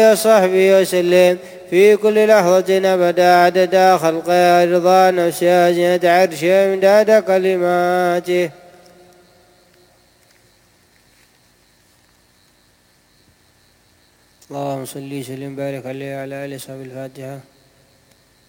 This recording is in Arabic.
وصحبه وسلم في كل لحظة أبدا عدد خلقه رضا نفسه زينة عرشه امداد كلماته. اللهم صل وسلم وبارك عليه وعلى آله وصحبه. الفاتحة.